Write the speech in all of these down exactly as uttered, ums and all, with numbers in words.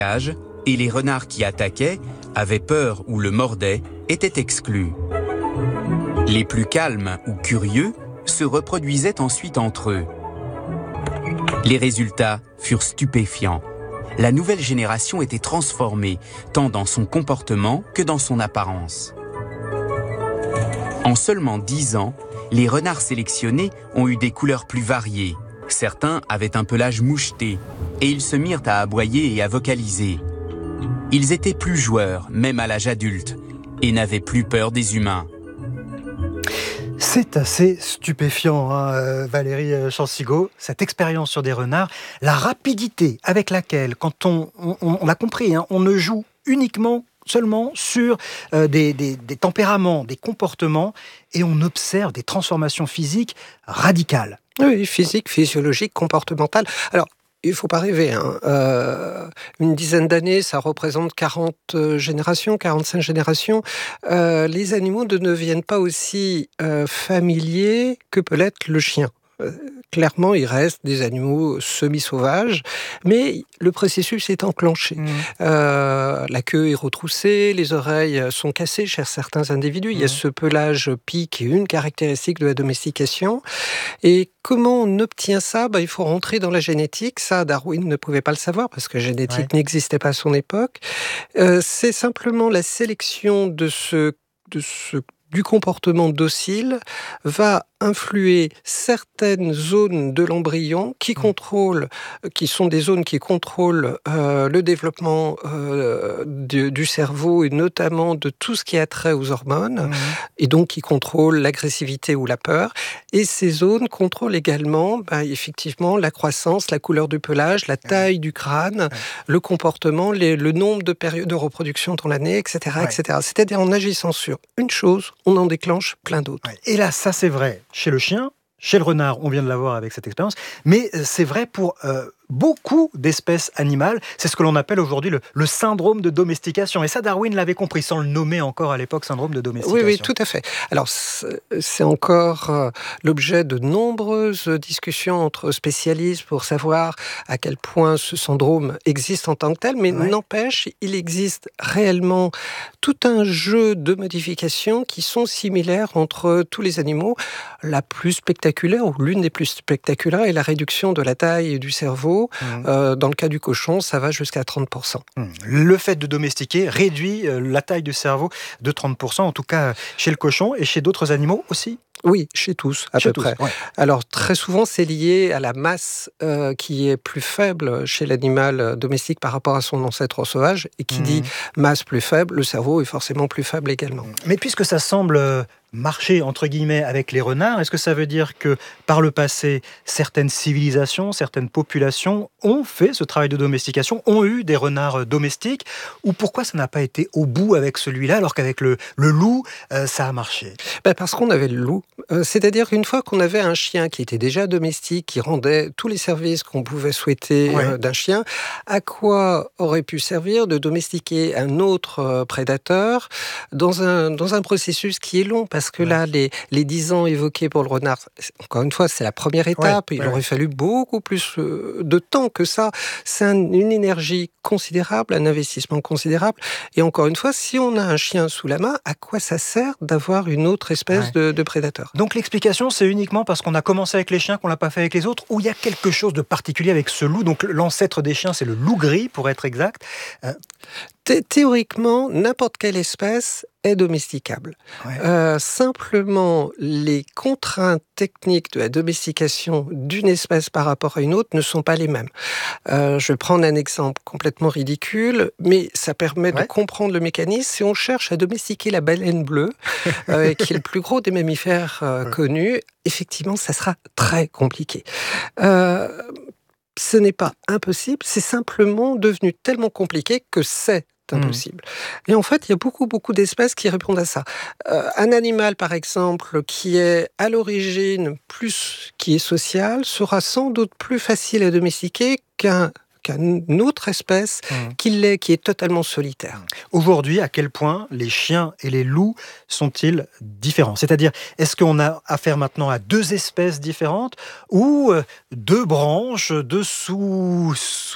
et les renards qui attaquaient, avaient peur ou le mordaient, étaient exclus. Les plus calmes ou curieux se reproduisaient ensuite entre eux. Les résultats furent stupéfiants. La nouvelle génération était transformée, tant dans son comportement que dans son apparence. En seulement dix ans, les renards sélectionnés ont eu des couleurs plus variées. Certains avaient un pelage moucheté, et ils se mirent à aboyer et à vocaliser. Ils étaient plus joueurs, même à l'âge adulte, et n'avaient plus peur des humains. C'est assez stupéfiant, hein, Valérie Chansigo, cette expérience sur des renards, la rapidité avec laquelle, quand on, on, on l'a compris, hein, on ne joue uniquement seulement sur euh, des, des, des tempéraments, des comportements, et on observe des transformations physiques radicales. Oui, physique, physiologique, comportementale. Alors, il ne faut pas rêver. Hein. Euh, une dizaine d'années, ça représente quarante générations, quarante-cinq générations. Euh, les animaux ne deviennent pas aussi euh, familiers que peut l'être le chien. Euh, clairement, il reste des animaux semi-sauvages, mais le processus est enclenché. Mmh. Euh, la queue est retroussée, les oreilles sont cassées chez certains individus. Mmh. Il y a ce pelage pie qui est une caractéristique de la domestication. Et comment on obtient ça ? Ben, il faut rentrer dans la génétique. Ça, Darwin ne pouvait pas le savoir parce que la génétique ouais. n'existait pas à son époque. Euh, c'est simplement la sélection de ce, de ce du comportement docile va influer certaines zones de l'embryon qui contrôlent, qui sont des zones qui contrôlent euh, le développement euh, du, du cerveau et notamment de tout ce qui a trait aux hormones, mmh. et donc qui contrôlent l'agressivité ou la peur. Et ces zones contrôlent également, bah, effectivement, la croissance, la couleur du pelage, la taille mmh. du crâne, mmh. le comportement, les, le nombre de périodes de reproduction dans l'année, et cetera, ouais. et cetera. C'est-à-dire en agissant sur une chose, on en déclenche plein d'autres. Ouais. Et là, ça c'est vrai chez le chien, chez le renard, on vient de l'avoir avec cette expérience, mais c'est vrai pour euh, beaucoup d'espèces animales. C'est ce que l'on appelle aujourd'hui le, le syndrome de domestication. Et ça, Darwin l'avait compris, sans le nommer encore à l'époque syndrome de domestication. Oui, oui, tout à fait. Alors, c'est encore euh, l'objet de nombreuses discussions entre spécialistes pour savoir à quel point ce syndrome existe en tant que tel, mais ouais. n'empêche, il existe réellement tout un jeu de modifications qui sont similaires entre tous les animaux. La plus spectaculaire, ou l'une des plus spectaculaires, est la réduction de la taille du cerveau. Mmh. Euh, dans le cas du cochon, ça va jusqu'à trente pour cent. Mmh. Le fait de domestiquer réduit euh, la taille du cerveau de trente pour cent, en tout cas chez le cochon et chez d'autres animaux aussi. Oui, chez tous, à chez peu tous, près. Ouais. Alors, très souvent, c'est lié à la masse euh, qui est plus faible chez l'animal domestique par rapport à son ancêtre sauvage. Et qui mmh. dit masse plus faible, le cerveau est forcément plus faible également. Mais puisque ça semble marcher, entre guillemets, avec les renards, est-ce que ça veut dire que, par le passé, certaines civilisations, certaines populations ont fait ce travail de domestication, ont eu des renards domestiques, ou pourquoi ça n'a pas été au bout avec celui-là, alors qu'avec le, le loup, euh, ça a marché ? Ben parce qu'on avait le loup. Euh, c'est-à-dire qu'une fois qu'on avait un chien qui était déjà domestique, qui rendait tous les services qu'on pouvait souhaiter ouais. euh, d'un chien, à quoi aurait pu servir de domestiquer un autre euh, prédateur dans un, dans un processus qui est long ? Parce que ouais. là, les, les dix ans évoqués pour le renard, encore une fois, c'est la première étape. Ouais, Il ouais, aurait ouais. fallu beaucoup plus de temps que ça. C'est un, une énergie considérable, un investissement considérable. Et encore une fois, si on a un chien sous la main, à quoi ça sert d'avoir une autre espèce ouais. de, de prédateur ? Donc l'explication, c'est uniquement parce qu'on a commencé avec les chiens qu'on ne l'a pas fait avec les autres, ou il y a quelque chose de particulier avec ce loup. Donc l'ancêtre des chiens, c'est le loup gris, pour être exact. Euh... Thé- théoriquement, n'importe quelle espèce est domesticable. Ouais. Euh, simplement, les contraintes techniques de la domestication d'une espèce par rapport à une autre ne sont pas les mêmes. Euh, je vais prendre un exemple complètement ridicule, mais ça permet ouais. de comprendre le mécanisme. Si on cherche à domestiquer la baleine bleue, euh, qui est le plus gros des mammifères euh, ouais. connus, effectivement, ça sera très compliqué. Euh, ce n'est pas impossible, c'est simplement devenu tellement compliqué que c'est impossible. Mmh. Et en fait, il y a beaucoup, beaucoup d'espèces qui répondent à ça. Euh, un animal, par exemple, qui est à l'origine plus, qui est social, sera sans doute plus facile à domestiquer qu'un qu'une autre espèce mmh. qui l'est, qui est totalement solitaire. Aujourd'hui, à quel point les chiens et les loups sont-ils différents ? C'est-à-dire, est-ce qu'on a affaire maintenant à deux espèces différentes ou deux branches de sous, sous-espèces ?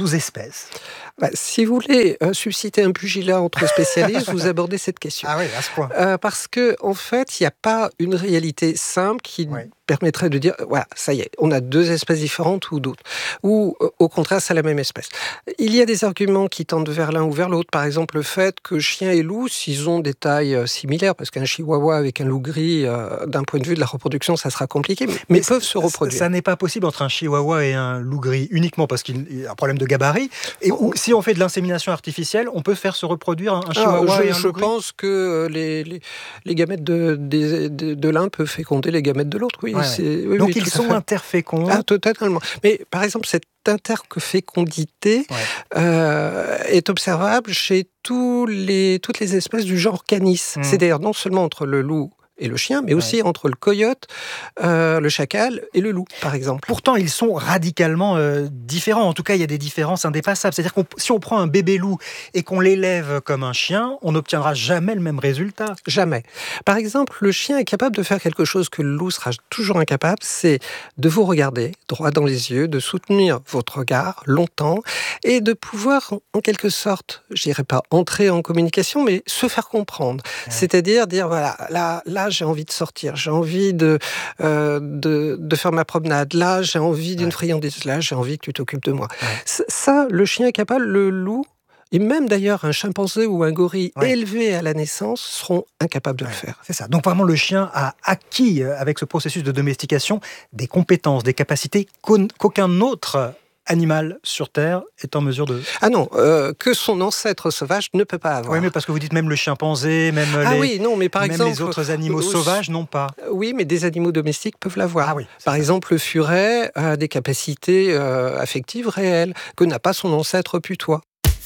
Bah, si vous voulez euh, susciter un pugilat entre spécialistes, vous abordez cette question. Ah oui, à ce point. Euh, parce que en fait, il n'y a pas une réalité simple qui Ouais. permettrait de dire, voilà, ça y est, on a deux espèces différentes ou d'autres. Ou euh, au contraire, c'est la même espèce. Il y a des arguments qui tendent vers l'un ou vers l'autre. Par exemple, le fait que chien et loup, s'ils ont des tailles euh, similaires, parce qu'un chihuahua avec un loup gris, euh, d'un point de vue de la reproduction, ça sera compliqué, mais, mais, mais peuvent se reproduire. Ça, ça n'est pas possible entre un chihuahua et un loup gris, uniquement parce qu'il y a un problème de gabarit. Et on, si on fait de l'insémination artificielle, on peut faire se reproduire un, un chihuahua ah, je, et un je loup gris. Je pense que les, les, les gamètes de, de, de, de l'un peuvent féconder les gamètes de l'autre, oui. Ouais, c'est, ouais. oui Donc oui, ils sont interféconds. Ah, totalement. Mais par exemple, cette interfécondité ouais. euh, est observable chez tous les, toutes les espèces du genre Canis. Mmh. C'est-à-dire non seulement entre le loup et le chien, mais aussi ouais. entre le coyote, euh, le chacal et le loup, par exemple. Pourtant, ils sont radicalement euh, différents. En tout cas, il y a des différences indépassables. C'est-à-dire que si on prend un bébé loup et qu'on l'élève comme un chien, on n'obtiendra jamais le même résultat. Jamais. Par exemple, le chien est capable de faire quelque chose que le loup sera toujours incapable, c'est de vous regarder droit dans les yeux, de soutenir votre regard longtemps et de pouvoir, en quelque sorte, je dirais pas entrer en communication, mais se faire comprendre. Ouais. C'est-à-dire dire, voilà, là, là, j'ai envie de sortir, j'ai envie de, euh, de, de faire ma promenade, là, j'ai envie d'une ouais. friandise, là, j'ai envie que tu t'occupes de moi. Ouais. Ça, le chien est capable, le loup, et même d'ailleurs un chimpanzé ou un gorille ouais. élevé à la naissance seront incapables de ouais. le faire. C'est ça. Donc vraiment, le chien a acquis, avec ce processus de domestication, des compétences, des capacités qu'aucun autre animal sur Terre est en mesure de... Ah non, euh, que son ancêtre sauvage ne peut pas avoir. Oui, mais parce que vous dites même le chimpanzé, même, ah les, oui, non, mais par même exemple, les autres animaux euh, sauvages n'ont pas. Oui, mais des animaux domestiques peuvent l'avoir. Ah oui, par ça. exemple, le furet a des capacités euh, affectives réelles que n'a pas son ancêtre putois.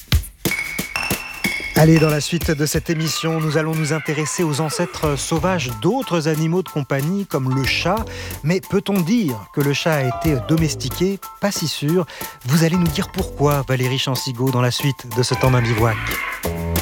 Allez, dans la suite de cette émission, nous allons nous intéresser aux ancêtres sauvages d'autres animaux de compagnie, comme le chat. Mais peut-on dire que le chat a été domestiqué ? Pas si sûr. Vous allez nous dire pourquoi, Valérie Chansigaud, dans la suite de ce temps d'un bivouac.